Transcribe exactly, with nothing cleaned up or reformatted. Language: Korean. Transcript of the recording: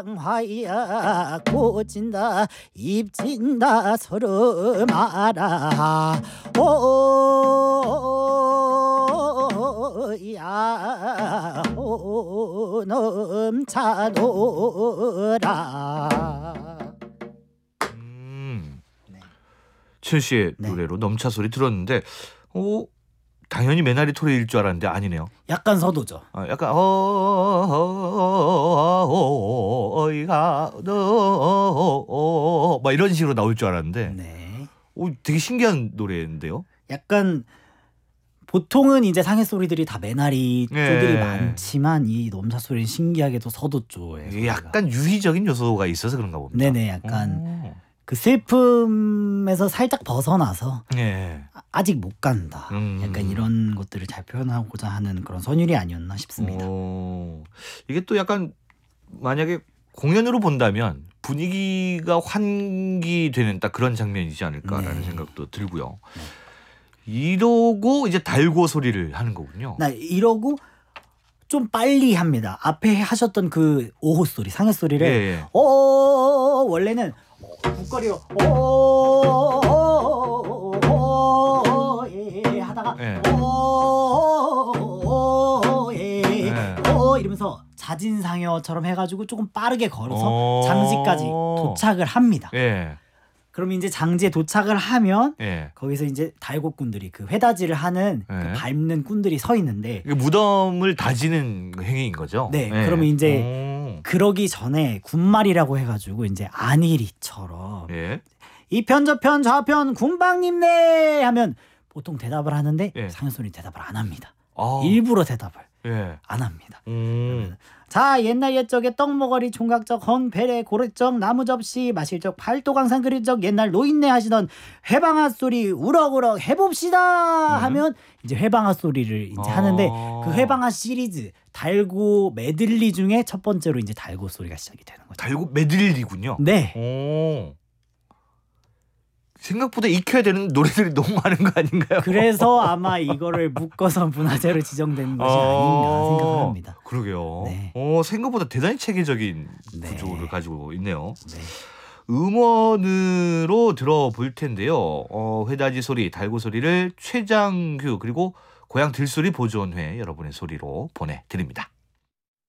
장화야 고친다 입진다 서로 말아 오야 넘차노라. 음, 네. 최 씨의 네. 노래로 넘차 소리 들었는데 어, 당연히 메나리 토리일 줄 알았는데 아니네요. 약간 서도죠. 아, 약간 어이가 너막 이런 식으로 나올 줄 알았는데 네. 오, 되게 신기한 노래인데요. 약간 보통은 이제 상해 소리들이 다 메나리 조들이 네. 많지만 이 넘차 소리는 신기하게도 서도 쪽에 이게 약간 유희적인 요소가 있어서 그런가 봅니다. 네네 약간 오. 그 슬픔에서 살짝 벗어나서 네. 아직 못 간다. 음. 약간 이런 것들을 잘 표현하고자 하는 그런 선율이 아니었나 싶습니다. 오. 이게 또 약간 만약에 공연으로 본다면 분위기가 환기되는 딱 그런 장면이지 않을까라는 네. 생각도 들고요. 네. 이러고 이제 달고 소리를 하는 거군요. 나 이러고 좀 빨리 합니다. 앞에 하셨던 그 오호 소리, 상해 소리를 예, 예. 어 원래는 국거리로 오예 하다가 예. 오예 오 이러면서 자진상여처럼 해가지고 조금 빠르게 걸어서 어. 장지까지 도착을 합니다. 예. 그럼 이제 장지에 도착을 하면 예. 거기서 이제 달고꾼들이 그 회다지를 하는 예. 그 밟는 꾼들이 서 있는데 이게 무덤을 다지는 행위인 거죠. 네, 예. 그러면 이제 오. 그러기 전에 군말이라고 해가지고 이제 안일이처럼 예. 이편 저편 좌편 군방님네 하면 보통 대답을 하는데 예. 상현손이 대답을 안 합니다. 아. 일부러 대답을 예. 안 합니다. 음. 자 옛날 옛적에 떡먹거리 총각적 헌배래 고래적 나무접시 마실적 팔도강산 그릴적 옛날 노인네 하시던 회방아 소리 우럭우럭 해봅시다 음. 하면 이제 회방아 소리를 이제 아. 하는데 그 회방아 시리즈 달고 메들리 중에 첫 번째로 이제 달고 소리가 시작이 되는 거죠. 달고 메들리군요. 네. 오. 생각보다 익혀야 되는 노래들이 너무 많은 거 아닌가요? 그래서 아마 이거를 묶어서 문화재로 지정된 것이 아닌가 생각을 합니다. 그러게요. 네. 어, 생각보다 대단히 체계적인 네. 구조를 가지고 있네요. 네. 음원으로 들어볼 텐데요. 어, 회다지 소리, 달고 소리를 최장규 그리고 고향 들소리 보존회 여러분의 소리로 보내드립니다.